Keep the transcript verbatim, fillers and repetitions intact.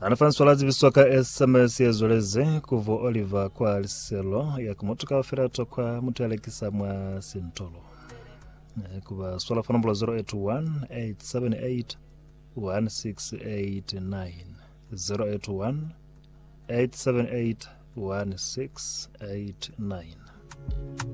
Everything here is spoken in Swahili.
Anafanya swalazi bisoka S M S yazoleze kuvo Oliver kwa aliselo ya kumotoka wafirato kwa mutualekisa mwa Sintolo. Kuwa swala fanambula zero eight one eight seven eight one six eight nine zero eight one eight seven eight one six eight nine.